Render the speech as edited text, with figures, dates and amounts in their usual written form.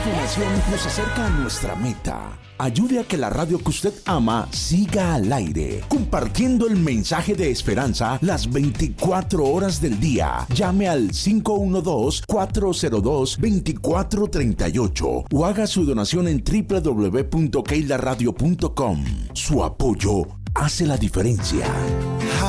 donación nos acerca a nuestra meta. Ayude a que la radio que usted ama siga al aire, compartiendo el mensaje de esperanza las 24 horas del día. Llame al 512-402-2438 o haga su donación en www.keilaradio.com. Su apoyo hace la diferencia.